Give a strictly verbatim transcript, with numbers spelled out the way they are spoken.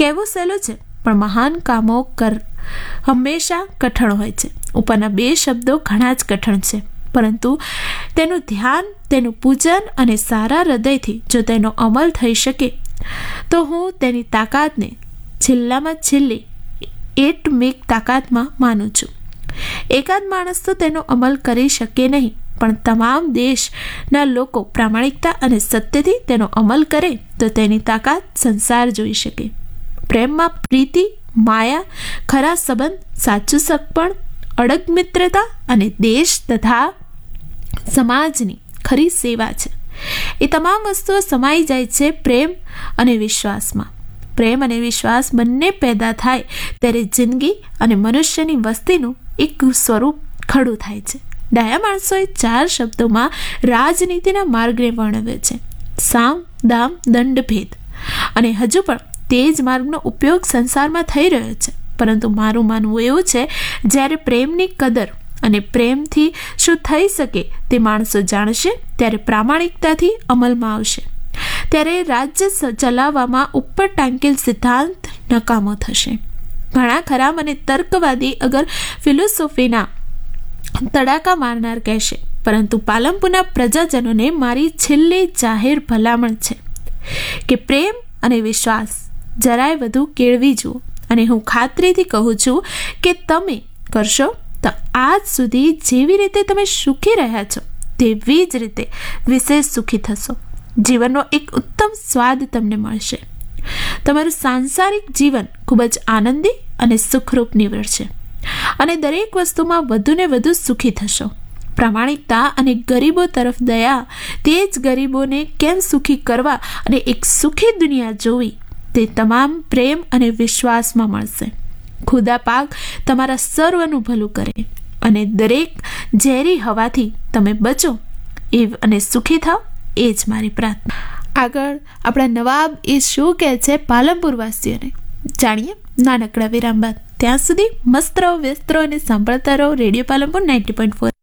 કહેવું સહેલું છે, પણ મહાન કામો કર હંમેશા કઠણ હોય છે. ઉપરના બે શબ્દો ઘણા જ કઠણ છે, પરંતુ તેનું ધ્યાન, તેનું પૂજન અને સારા હૃદયથી જો તેનો અમલ થઈ શકે તો હું તેની તાકાતને છેલ્લામાં છેલ્લી એટમિક તાકાતમાં માનું છું. એકાદ માણસ તો તેનો અમલ કરી શકે નહીં, પણ તમામ દેશના લોકો પ્રામાણિકતા અને સત્યથી તેનો અમલ કરે તો તેની તાકાત સંસાર જોઈ શકે. પ્રેમમાં પ્રીતિ, માયા, ખરા સંબંધ, સાચું સગપણ, અડગ મિત્રતા અને દેશ તથા સમાજની ખરી સેવા છે. એ તમામ વસ્તુઓ સમાઈ જાય છે પ્રેમ અને વિશ્વાસમાં. પ્રેમ અને વિશ્વાસ બંને પેદા થાય ત્યારે જિંદગી અને મનુષ્યની વસ્તીનું એક સ્વરૂપ ખડું થાય છે. ડાયા માણસોએ ચાર શબ્દોમાં રાજનીતિના માર્ગને વર્ણવ્યો છે: સામ, દામ, દંડ, ભેદ. અને હજુ પણ તે જ માર્ગનો ઉપયોગ સંસારમાં થઈ રહ્યો છે. પરંતુ મારું માનવું એવું છે, જ્યારે પ્રેમની કદર અને પ્રેમથી શું થઈ શકે તે માણસો જાણશે, ત્યારે પ્રામાણિકતાથી અમલમાં આવશે, ત્યારે રાજ્ય ચલાવવામાં ઉપર ટાંકેલ સિદ્ધાંત નકામો થશે. ઘણા ખરાબ અને તર્કવાદી અગર ફિલોસોફીના તડાકા મારનાર કહેશે, પરંતુ પાલનપુરના પ્રજાજનોને મારી છેલ્લી જાહેર ભલામણ છે કે પ્રેમ અને વિશ્વાસ જરાય વધુ કેળવી જુઓ. અને હું ખાતરીથી કહું છું કે તમે કરશો તો આજ સુધી જેવી રીતે તમે સુખી રહ્યા છો તેવી જ રીતે વિશેષ સુખી થશો. જીવનનો એક ઉત્તમ સ્વાદ તમને મળશે. તમારું સાંસારિક જીવન ખૂબ જ આનંદી અને સુખરૂપ નીવડશે અને દરેક વસ્તુમાં વધુને વધુ સુખી થશો. પ્રામાણિકતા અને ગરીબો તરફ દયા તે જ ગરીબોને કેમ સુખી કરવા અને એક સુખી દુનિયા જોવી તે તમામ પ્રેમ અને વિશ્વાસમાં મળશે. ખુદા પાક તમારા સર્વનું ભલું કરે અને દરેક ઝેરી હવાથી તમે બચો એ અને સુખી થાવ, એ જ મારી પ્રાર્થના. આગળ આપણા નવાબ એ શું કહે છે પાલનપુર વાસીઓને જાણીએ નાનકડા વિરામ બાદ. ત્યાં સુધી મસ્ત રહો, વ્યસ્ત રહો અને સાંભળતા રહો radio Palanpur ninety point four.